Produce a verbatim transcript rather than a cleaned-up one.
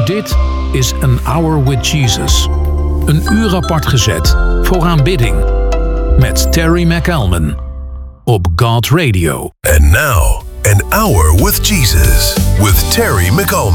Dit is An Hour with Jesus. Een uur apart gezet voor aanbidding. Met Terry McAlmon. Op God Radio. And now, An Hour with Jesus. With Terry McAlmon.